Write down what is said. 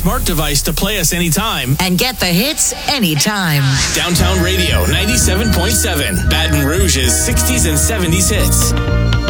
smart device to play us anytime. And get the hits anytime. Downtown Radio 97.7. Baton Rouge's 60s and 70s hits.